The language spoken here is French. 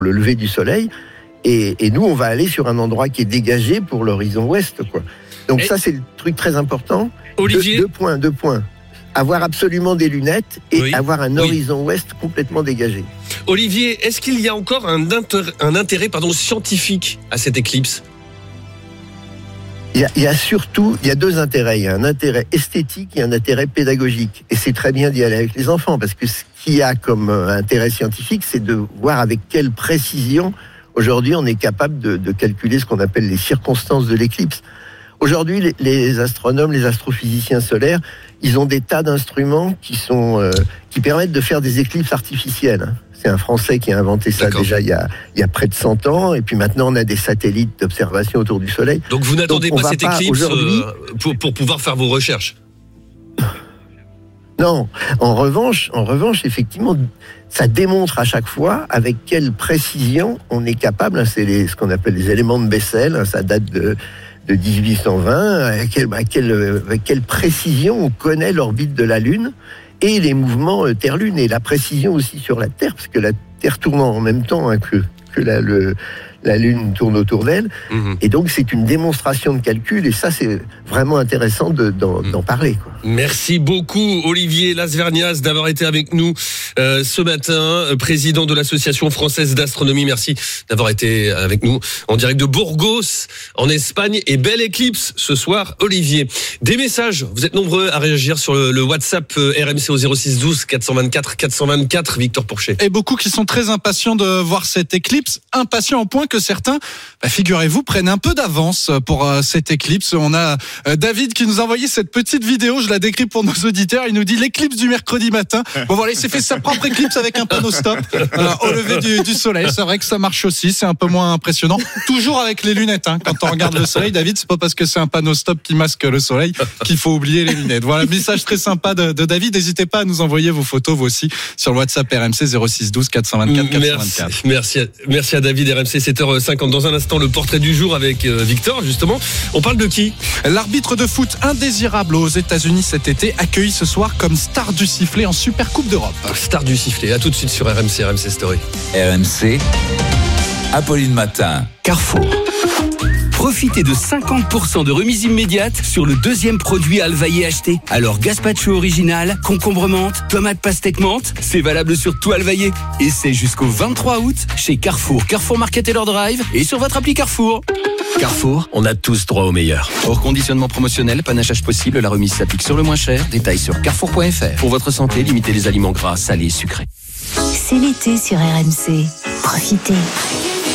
le lever du soleil. Et nous, on va aller sur un endroit qui est dégagé pour l'horizon ouest, quoi. Donc ça, c'est le truc très important. Olivier, deux points. Avoir absolument des lunettes et avoir un horizon ouest complètement dégagé. Olivier, est-ce qu'il y a encore un intérêt scientifique à cette éclipse ? Il y a deux intérêts. Il y a un intérêt esthétique et un intérêt pédagogique. Et c'est très bien d'y aller avec les enfants, parce que ce qu'il y a comme intérêt scientifique, c'est de voir avec quelle précision, aujourd'hui, on est capable de calculer ce qu'on appelle les circonstances de l'éclipse. Aujourd'hui, les astronomes, les astrophysiciens solaires, ils ont des tas d'instruments qui permettent de faire des éclipses artificielles. C'est un Français qui a inventé ça déjà il y a près de 100 ans. Et puis maintenant, on a des satellites d'observation autour du Soleil. Donc vous n'attendez pas cette éclipse pour pouvoir faire vos recherches ? Non. En revanche, effectivement, ça démontre à chaque fois avec quelle précision on est capable. C'est ce qu'on appelle les éléments de Bessel. Ça date de 1820, avec quelle précision on connaît l'orbite de la Lune et les mouvements Terre-Lune, et la précision aussi sur la Terre, parce que la Terre tourne en même temps que la Lune tourne autour d'elle. Et donc c'est une démonstration de calcul, et ça c'est vraiment intéressant d'en parler, quoi. Merci beaucoup Olivier Lasvernias d'avoir été avec nous ce matin, président de l'Association française d'astronomie. Merci d'avoir été avec nous en direct de Burgos en Espagne, et belle éclipse ce soir Olivier. Des messages, vous êtes nombreux à réagir sur le WhatsApp RMC au 06 12 424 424, Victor Pourchet. Et beaucoup qui sont très impatients de voir cette éclipse, impatients au point que certains, figurez-vous, prennent un peu d'avance pour cette éclipse. On a David qui nous a envoyé cette petite vidéo, je la décris pour nos auditeurs. Il nous dit l'éclipse du mercredi matin. Bon voilà, il s'est fait sa propre éclipse avec un panneau stop au lever du soleil. C'est vrai que ça marche aussi, c'est un peu moins impressionnant. Toujours avec les lunettes, quand on regarde le soleil, David, c'est pas parce que c'est un panneau stop qui masque le soleil qu'il faut oublier les lunettes. Voilà, message très sympa de David. N'hésitez pas à nous envoyer vos photos vous aussi sur le WhatsApp RMC 06 12 424 424. Merci à David. RMC 7h50. Dans un instant, le portrait du jour avec Victor, justement. On parle de qui ? L'arbitre de foot indésirable aux États-Unis cet été, accueilli ce soir comme star du sifflet en Super Coupe d'Europe. Star du sifflet. À tout de suite sur RMC Story. RMC, Apolline Matin, Carrefour. Profitez de 50% de remise immédiate sur le deuxième produit Alvaillé acheté. Alors gazpacho original, concombre menthe, tomate pastèque menthe, c'est valable sur tout Alvaillé. Et c'est jusqu'au 23 août chez Carrefour, Carrefour Market et leur Drive et sur votre appli Carrefour. Carrefour, on a tous droit au meilleur. Hors conditionnement promotionnel, panachage possible, la remise s'applique sur le moins cher. Détails sur carrefour.fr. Pour votre santé, limitez les aliments gras, salés et sucrés. C'est l'été sur RMC. Profitez.